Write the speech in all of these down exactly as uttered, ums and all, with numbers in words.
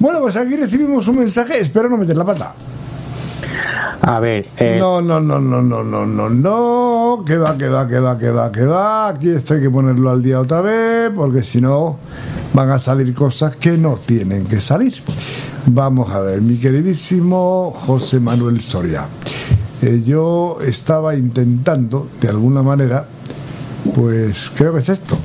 Bueno, pues aquí recibimos un mensaje, espero no meter la pata. A ver, eh... No, no, no, no, no, no, no, no, que va, que va, que va, que va, que va. Aquí esto hay que ponerlo al día otra vez, porque si no van a salir cosas que no tienen que salir. Vamos a ver, mi queridísimo José Manuel Soria. Eh, yo estaba intentando, de alguna manera, pues creo que es esto.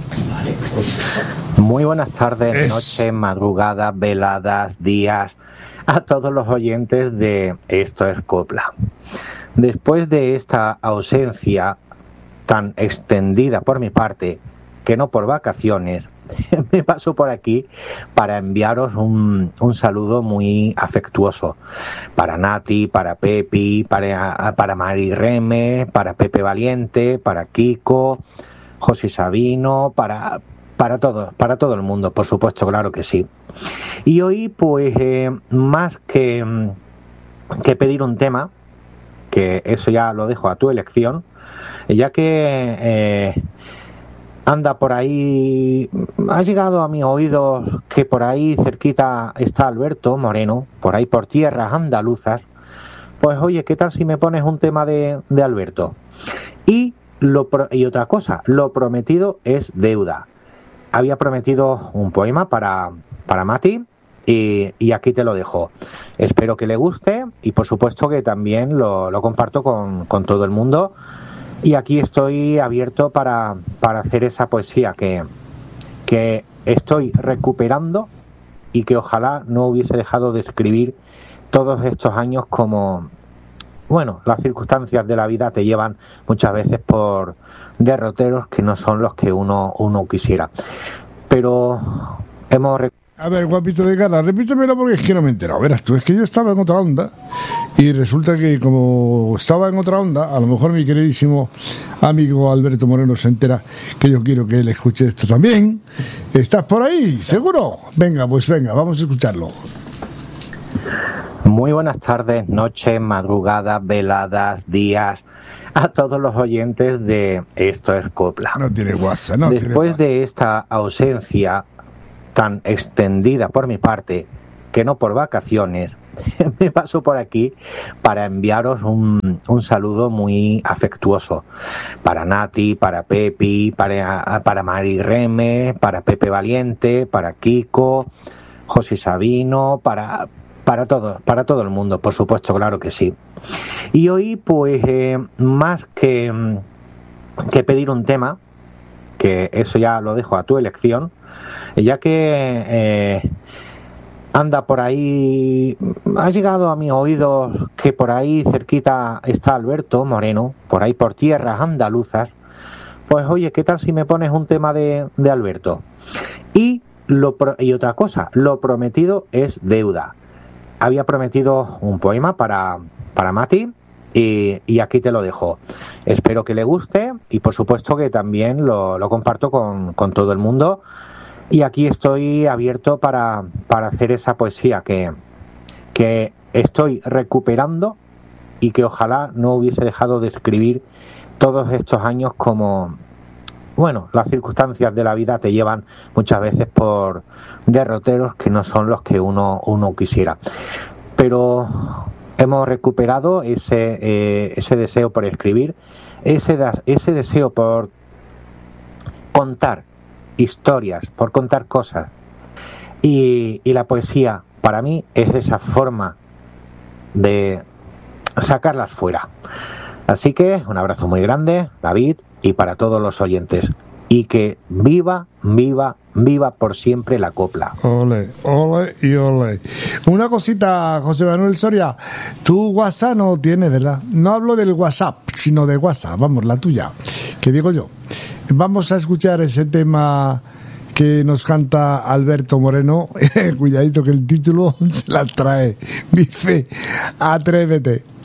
Muy buenas tardes, es... noches, madrugadas, veladas, días, a todos los oyentes de Esto es Copla. Después de esta ausencia tan extendida por mi parte, que no por vacaciones, me paso por aquí para enviaros un, un saludo muy afectuoso para Nati, para Pepi, para, para Mari Reme, para Pepe Valiente, para Kiko, José Sabino, para, para todos, para todo el mundo, por supuesto, claro que sí. Y hoy, pues, eh, más que, que pedir un tema, que eso ya lo dejo a tu elección, ya que eh, anda por ahí, ha llegado a mis oídos que por ahí cerquita está Alberto Moreno, por ahí por tierras andaluzas. Pues oye, ¿qué tal si me pones un tema de, de Alberto? Y, lo, y otra cosa, lo prometido es deuda. Había prometido un poema para, para Mati y, y aquí te lo dejo. Espero que le guste y por supuesto que también lo, lo comparto con, con todo el mundo. Y aquí estoy abierto para, para hacer esa poesía que, que estoy recuperando y que ojalá no hubiese dejado de escribir todos estos años como, bueno, las circunstancias de la vida te llevan muchas veces por derroteros que no son los que uno, uno quisiera. Pero hemos... A ver, guapito de cara, repítemelo porque es que no me he enterado. Verás tú, es que yo estaba en otra onda y resulta que como estaba en otra onda, a lo mejor mi queridísimo amigo Alberto Moreno se entera que yo quiero que él escuche esto también. ¿Estás por ahí? ¿Seguro? Venga, pues venga, vamos a escucharlo. Muy buenas tardes, noches, madrugadas, veladas, días, a todos los oyentes de Esto es Copla. No tiene guasa, no tiene Después guasa. de esta ausencia tan extendida por mi parte, que no por vacaciones, me paso por aquí para enviaros un, un saludo muy afectuoso para Nati, para Pepi, para, para Mari Reme, para Pepe Valiente, para Kiko, José Sabino, para, para, todo, para todo el mundo, por supuesto, claro que sí. Y hoy, pues, eh, más que, que pedir un tema, que eso ya lo dejo a tu elección, ya que eh, anda por ahí, ha llegado a mis oídos que por ahí cerquita está Alberto Moreno, por ahí por tierras andaluzas. Pues oye, ¿qué tal si me pones un tema de, de Alberto? Y, lo, y otra cosa, lo prometido es deuda. Había prometido un poema para, para Mati y, y aquí te lo dejo. Espero que le guste y por supuesto que también lo, lo comparto con, con todo el mundo. Y aquí estoy abierto para, para hacer esa poesía que, que estoy recuperando y que ojalá no hubiese dejado de escribir todos estos años como, bueno, las circunstancias de la vida te llevan muchas veces por derroteros que no son los que uno, uno quisiera. Pero hemos recuperado ese, eh, ese deseo por escribir, ese, ese deseo por contar historias, por contar cosas. Y, y la poesía, para mí, es esa forma de sacarlas fuera. Así que un abrazo muy grande, David, y para todos los oyentes. Y que viva, viva, viva por siempre la copla. Ole, ole y ole. Una cosita, José Manuel Soria, tu WhatsApp no tienes, ¿verdad? No hablo del WhatsApp, sino de WhatsApp, vamos, la tuya, que digo yo. Vamos a escuchar ese tema que nos canta Alberto Moreno. Cuidadito que el título se la trae. Dice, atrévete.